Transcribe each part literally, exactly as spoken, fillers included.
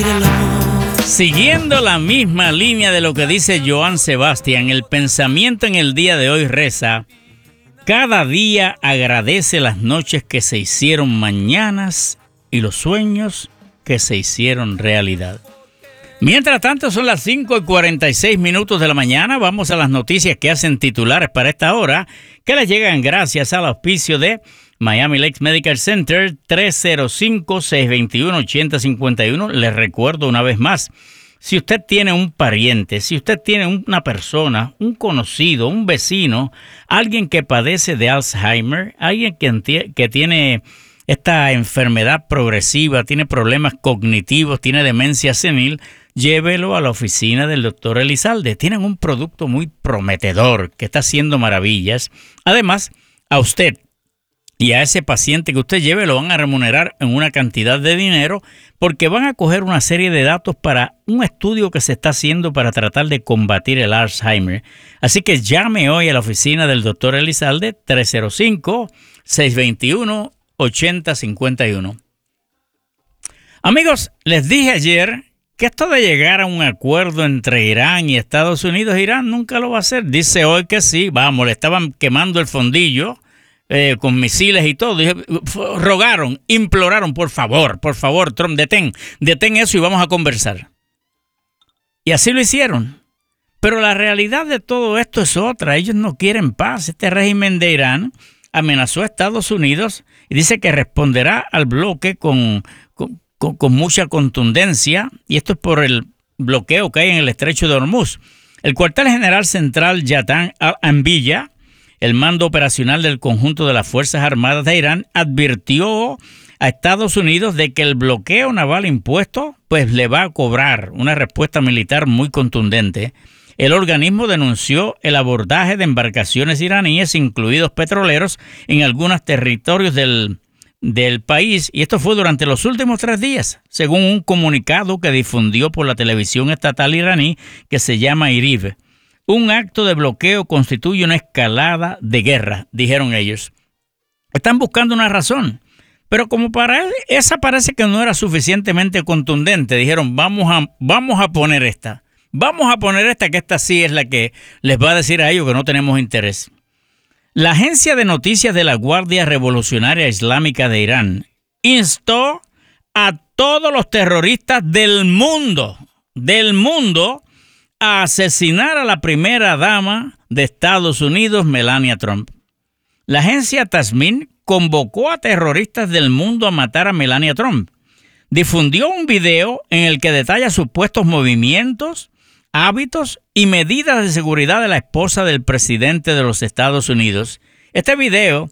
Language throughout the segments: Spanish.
el amor. Siguiendo la misma línea de lo que dice Joan Sebastián, el pensamiento en el día de hoy reza: cada día agradece las noches que se hicieron mañanas y los sueños que se hicieron realidad. Mientras tanto, son las cinco y cuarenta y seis minutos de la mañana. Vamos a las noticias que hacen titulares para esta hora, que les llegan gracias al auspicio de Miami Lakes Medical Center, tres cero cinco, seis dos uno, ocho cero cinco uno. Les recuerdo una vez más, si usted tiene un pariente, si usted tiene una persona, un conocido, un vecino, alguien que padece de Alzheimer, alguien que, que tiene esta enfermedad progresiva, tiene problemas cognitivos, tiene demencia senil, llévelo a la oficina del doctor Elizalde. Tienen un producto muy prometedor que está haciendo maravillas. Además, a usted y a ese paciente que usted lleve lo van a remunerar en una cantidad de dinero, porque van a coger una serie de datos para un estudio que se está haciendo para tratar de combatir el Alzheimer. Así que llame hoy a la oficina del doctor Elizalde, tres cero cinco, seis dos uno, ocho cero cinco uno. Amigos, les dije ayer que esto de llegar a un acuerdo entre Irán y Estados Unidos, Irán nunca lo va a hacer. Dice hoy que sí, vamos, le estaban quemando el fondillo eh, con misiles y todo. Dije, rogaron, imploraron, por favor, por favor, Trump, detén, detén eso y vamos a conversar. Y así lo hicieron. Pero la realidad de todo esto es otra. Ellos no quieren paz. Este régimen de Irán amenazó a Estados Unidos y dice que responderá al bloque con, con, con, con mucha contundencia, y esto es por el bloqueo que hay en el estrecho de Hormuz. El cuartel general central Yatan al-Anbiya, el mando operacional del conjunto de las Fuerzas Armadas de Irán, advirtió a Estados Unidos de que el bloqueo naval impuesto pues le va a cobrar una respuesta militar muy contundente. El organismo denunció el abordaje de embarcaciones iraníes, incluidos petroleros, en algunos territorios del, del país, y esto fue durante los últimos tres días, según un comunicado que difundió por la televisión estatal iraní que se llama IRIB. Un acto de bloqueo constituye una escalada de guerra, dijeron ellos. Están buscando una razón, pero como para él esa parece que no era suficientemente contundente, dijeron, vamos a, vamos a poner esta. Vamos a poner esta, que esta sí es la que les va a decir a ellos que no tenemos interés. La agencia de noticias de la Guardia Revolucionaria Islámica de Irán instó a todos los terroristas del mundo, del mundo, a asesinar a la primera dama de Estados Unidos, Melania Trump. La agencia Tasmin convocó a terroristas del mundo a matar a Melania Trump. Difundió un video en el que detalla supuestos movimientos, hábitos y medidas de seguridad de la esposa del presidente de los Estados Unidos. Este video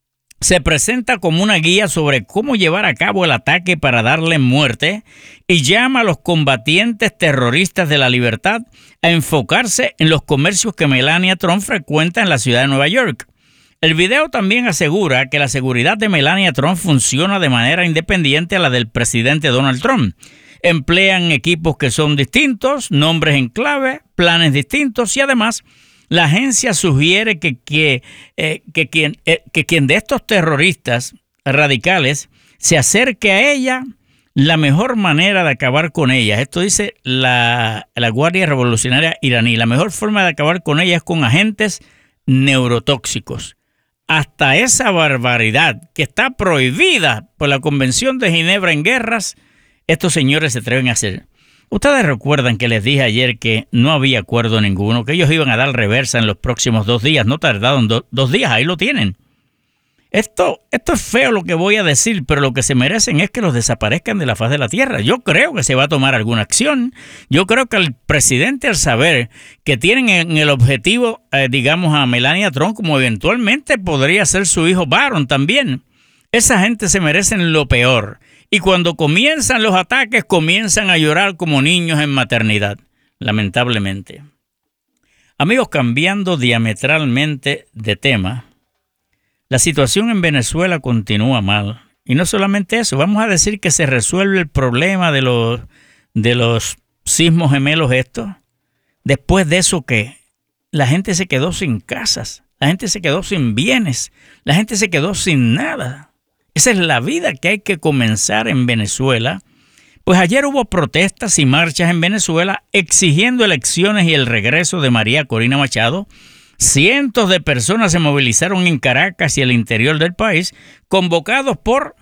se presenta como una guía sobre cómo llevar a cabo el ataque para darle muerte y llama a los combatientes terroristas de la libertad a enfocarse en los comercios que Melania Trump frecuenta en la ciudad de Nueva York. El video también asegura que la seguridad de Melania Trump funciona de manera independiente a la del presidente Donald Trump. Emplean equipos que son distintos, nombres en clave, planes distintos, y además la agencia sugiere que, que, eh, que, quien, eh, que quien de estos terroristas radicales se acerque a ella, la mejor manera de acabar con ella, esto dice la, la Guardia Revolucionaria iraní, la mejor forma de acabar con ella es con agentes neurotóxicos. Hasta esa barbaridad que está prohibida por la Convención de Ginebra en guerras, estos señores se atreven a hacer. Ustedes recuerdan que les dije ayer que no había acuerdo ninguno, que ellos iban a dar reversa en los próximos dos días. No tardaron do, dos días, ahí lo tienen. Esto, esto es feo lo que voy a decir, pero lo que se merecen es que los desaparezcan de la faz de la tierra. Yo creo que se va a tomar alguna acción. Yo creo que el presidente, al saber que tienen en el objetivo, eh, digamos, a Melania Trump, como eventualmente podría ser su hijo Barron también, esa gente se merecen lo peor. Y cuando comienzan los ataques, comienzan a llorar como niños en maternidad, lamentablemente. Amigos, cambiando diametralmente de tema, la situación en Venezuela continúa mal. Y no solamente eso, vamos a decir que se resuelve el problema de los, de los sismos gemelos estos. Después de eso, ¿qué? La gente se quedó sin casas, la gente se quedó sin bienes, la gente se quedó sin nada. Esa es la vida que hay que comenzar en Venezuela, Pues ayer hubo protestas y marchas en Venezuela exigiendo elecciones y el regreso de María Corina Machado. Cientos de personas se movilizaron en Caracas y el interior del país, convocados por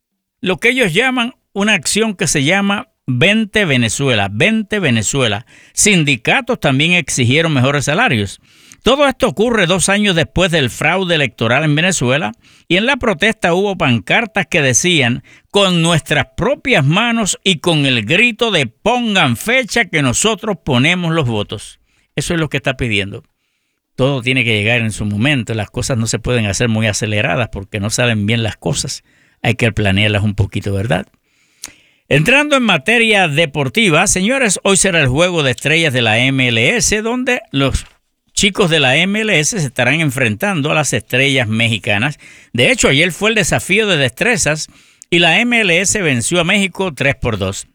lo que ellos llaman una acción que se llama Vente Venezuela, Vente Venezuela. Sindicatos también exigieron mejores salarios. Todo esto ocurre dos años después del fraude electoral en Venezuela y en la protesta hubo pancartas que decían con nuestras propias manos y con el grito de pongan fecha que nosotros ponemos los votos. Eso es lo que está pidiendo. Todo tiene que llegar en su momento. Las cosas no se pueden hacer muy aceleradas porque no salen bien las cosas. Hay que planearlas un poquito, ¿verdad? Entrando en materia deportiva, señores, hoy será el juego de estrellas de la M L S donde los chicos de la M L S se estarán enfrentando a las estrellas mexicanas. De hecho, ayer fue el desafío de destrezas y la M L S venció a México tres por dos.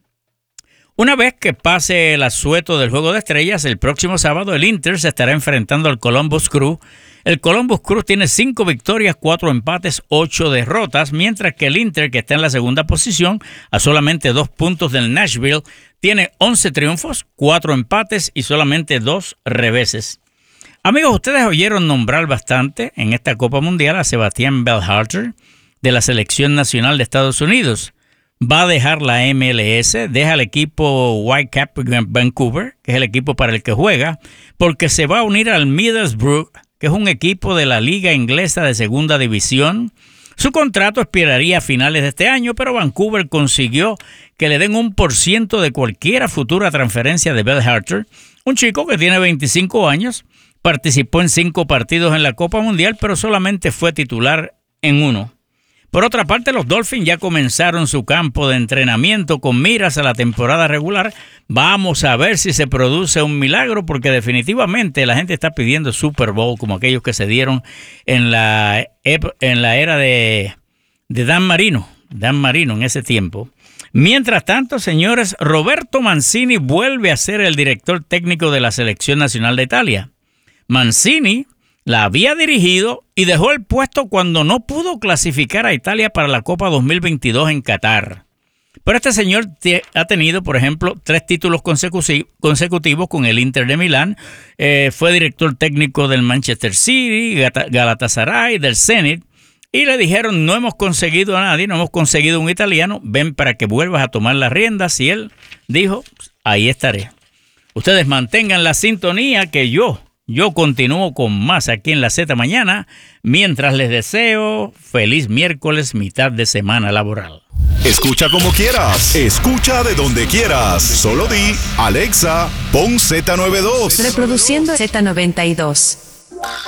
Una vez que pase el asueto del Juego de Estrellas, el próximo sábado el Inter se estará enfrentando al Columbus Crew. El Columbus Crew tiene cinco victorias, cuatro empates, ocho derrotas, mientras que el Inter, que está en la segunda posición, a solamente dos puntos del Nashville, tiene once triunfos, cuatro empates y solamente dos reveses. Amigos, ustedes oyeron nombrar bastante en esta Copa Mundial a Sebastián Berhalter de la Selección Nacional de Estados Unidos. Va a dejar la M L S, deja el equipo Whitecap Vancouver, que es el equipo para el que juega, porque se va a unir al Middlesbrough, que es un equipo de la Liga Inglesa de Segunda División. Su contrato expiraría a finales de este año, pero Vancouver consiguió que le den un por ciento de cualquier futura transferencia de Berhalter, un chico que tiene veinticinco años, participó en cinco partidos en la Copa Mundial, pero solamente fue titular en uno. Por otra parte, los Dolphins ya comenzaron su campo de entrenamiento con miras a la temporada regular. Vamos a ver si se produce un milagro, porque definitivamente la gente está pidiendo Super Bowl como aquellos que se dieron en la, en la era de, de Dan Marino, Dan Marino en ese tiempo. Mientras tanto, señores, Roberto Mancini vuelve a ser el director técnico de la Selección Nacional de Italia. Mancini la había dirigido y dejó el puesto cuando no pudo clasificar a Italia para la Copa dos mil veintidós en Qatar. Pero este señor te, ha tenido, por ejemplo, tres títulos consecutivos con el Inter de Milán. Eh, fue director técnico del Manchester City, Galatasaray, del Zenit. Y le dijeron, no hemos conseguido a nadie, no hemos conseguido un italiano, ven para que vuelvas a tomar las riendas. Y él dijo, ahí estaré. Ustedes mantengan la sintonía que yo... Yo continúo con más aquí en la Z Mañana, mientras les deseo feliz miércoles, mitad de semana laboral. Escucha como quieras, escucha de donde quieras. Solo di, Alexa, pon Z noventa y dos. Reproduciendo Z noventa y dos.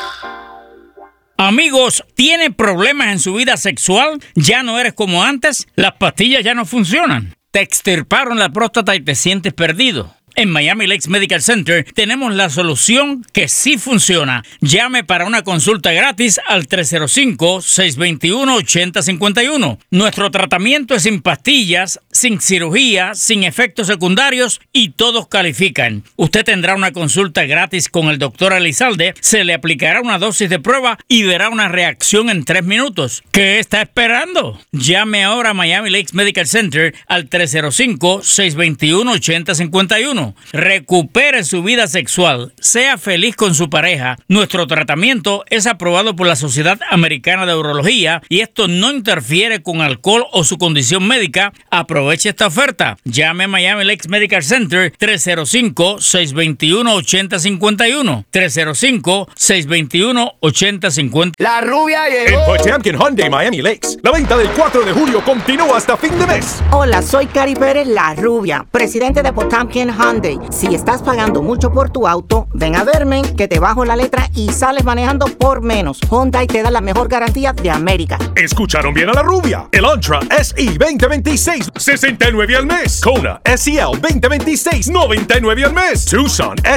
Amigos, ¿tiene problemas en su vida sexual? ¿Ya no eres como antes? ¿Las pastillas ya no funcionan? ¿Te extirparon la próstata y te sientes perdido? En Miami Lakes Medical Center tenemos la solución que sí funciona. Llame para una consulta gratis al tres cero cinco, seis dos uno, ocho cero cinco uno. Nuestro tratamiento es sin pastillas, sin cirugía, sin efectos secundarios y todos califican. Usted tendrá una consulta gratis con el doctor Elizalde, se le aplicará una dosis de prueba y verá una reacción en tres minutos. ¿Qué está esperando? Llame ahora a Miami Lakes Medical Center al tres cero cinco, seis dos uno, ocho cero cinco uno. Recupere su vida sexual, sea feliz con su pareja. Nuestro tratamiento es aprobado por la Sociedad Americana de Urología y esto no interfiere con alcohol o su condición médica. Aproveche esta oferta. Llame a Miami Lakes Medical Center tres cero cinco, seis dos uno, ocho cero cinco uno. tres cero cinco, seis dos uno, ocho cero cinco uno. La rubia llegó. En Potamkin Hyundai Miami Lakes, la venta del cuatro de julio continúa hasta fin de mes. Hola, soy Cari Pérez, la rubia, presidente de Potamkin Hyundai. Si estás pagando mucho por tu auto, ven a verme que te bajo la letra y sales manejando por menos. Hyundai te da la mejor garantía de América. Escucharon bien a la rubia. El Elantra S E veinte veintiséis, sesenta y nueve al mes. Kona S E L veinte veintiséis, noventa y nueve al mes. Tucson